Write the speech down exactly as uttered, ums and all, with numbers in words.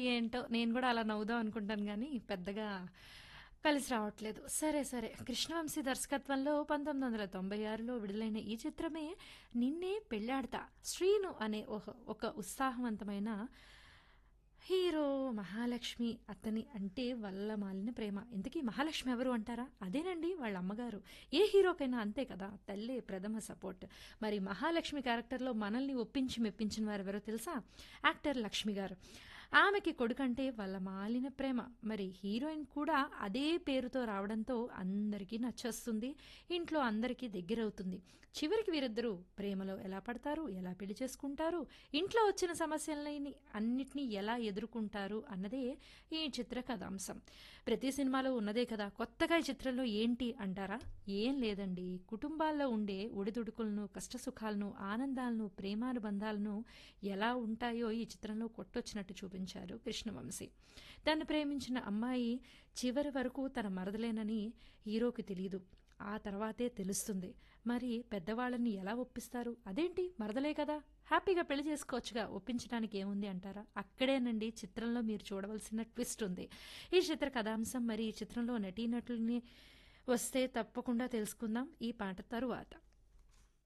ఏంటో నేను గూడా అలా నవ్వుదాం అనుకుంటాను గానీ, పెద్దగా కలిసి రావట్లేదు. సరే, సరే. కృష్ణవంశీ దర్శకత్వంలో పంతొమ్మిది వందల తొంభై ఆరులో విడుదలైన ఈ చిత్రమే 'నిన్నే పెళ్లాడతా' శ్రీను అనే ఒహ ఒక ఉత్సాహవంతమైన హీరో, మహాలక్ష్మి అతని అంటే వల్లమాలిన ప్రేమ. ఇంతకీ మహాలక్ష్మి ఎవరు అంటారా? అదేనండి వాళ్ళ అమ్మగారు. ఏ హీరోకైనా అంతే కదా! తల్లే ప్రథమ సపోర్ట్. మరి మహాలక్ష్మి క్యారెక్టర్‌లో మనల్ని ఒప్పించి మెప్పించిన వారెవరో తెలుసా? యాక్టర్ లక్ష్మి గారు. ఆమెకి కొడుకంటే వల్లమాలిన ప్రేమ. మరి హీరోయిన్ కూడా అదే పేరుతో రావడంతో అందరికీ నచ్చేస్తుంది. ఇంట్లో అందరికీ దగ్గరవుతుంది. చివరికి వీరిద్దరూ ప్రేమలో ఎలా పడతారు? ఎలా పెళ్లి చేసుకుంటారు? ఇంట్లో వచ్చిన సమస్యలని అన్నిటినీ ఎలా ఎదుర్కొంటారు అన్నదే ఈ చిత్ర కథాంశం. ప్రతి సినిమాలో ఉన్నదే కదా! కొత్తగా ఈ చిత్రంలో ఏంటి అంటారా? ఏం లేదండి. కుటుంబాల్లో ఉండే ఒడిదుడుకులను, కష్టసుఖాలను, ఆనందాలను, ప్రేమానుబంధాలను ఎలా ఉంటాయో ఈ చిత్రంలో కొట్టొచ్చినట్టు చూపించారు కృష్ణవంశీ. తను ప్రేమించిన అమ్మాయి చివరి వరకు తన మరదలేనని హీరోకి తెలీదు. ఆ తర్వాతే తెలుస్తుంది. మరి పెద్దవాళ్ళని ఎలా ఒప్పిస్తారు? అదేంటి మరదలే కదా! హ్యాపీగా పెళ్లి చేసుకోవచ్చుగా, ఒప్పించడానికి ఏముంది అంటారా? అక్కడేనండి చిత్రంలో మీరు చూడవలసిన ట్విస్ట్ ఉంది. ఈ చిత్ర కథాంశం మరి ఈ చిత్రంలో నటీనటుల్ని వస్తే తప్పకుండా తెలుసుకుందాం ఈ పాట తరువాత.